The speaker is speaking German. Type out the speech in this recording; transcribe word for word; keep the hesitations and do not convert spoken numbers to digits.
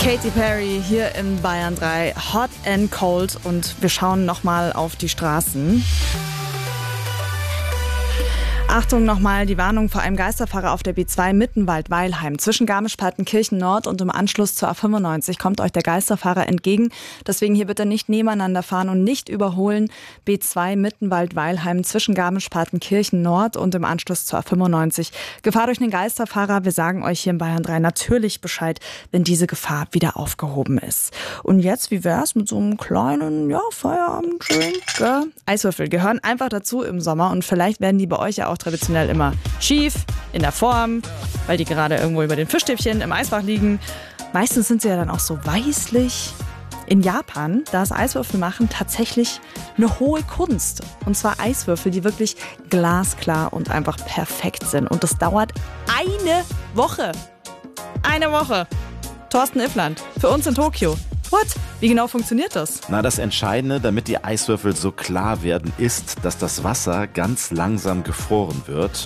Katy Perry hier in Bayern drei, Hot and Cold, und wir schauen nochmal auf die Straßen. Achtung nochmal, die Warnung vor einem Geisterfahrer auf der B zwei Mittenwald-Weilheim. Zwischen Garmisch-Partenkirchen Nord und im Anschluss zur A fünfundneunzig kommt euch der Geisterfahrer entgegen. Deswegen hier bitte nicht nebeneinander fahren und nicht überholen. B zwei Mittenwald-Weilheim zwischen Garmisch-Partenkirchen Nord und im Anschluss zur A fünfundneunzig. Gefahr durch den Geisterfahrer. Wir sagen euch hier in Bayern drei natürlich Bescheid, wenn diese Gefahr wieder aufgehoben ist. Und jetzt, wie wär's mit so einem kleinen, ja, Feierabend-Drink? Gell? Eiswürfel gehören einfach dazu im Sommer und vielleicht werden die bei euch ja auch traditionell immer schief, in der Form, weil die gerade irgendwo über den Fischstäbchen im Eisfach liegen. Meistens sind sie ja dann auch so weißlich. In Japan, da ist Eiswürfel machen tatsächlich eine hohe Kunst. Und zwar Eiswürfel, die wirklich glasklar und einfach perfekt sind. Und das dauert eine Woche. Eine Woche. Thorsten Iffland, für uns in Tokio. What? Wie genau funktioniert das? Na, das Entscheidende, damit die Eiswürfel so klar werden, ist, dass das Wasser ganz langsam gefroren wird.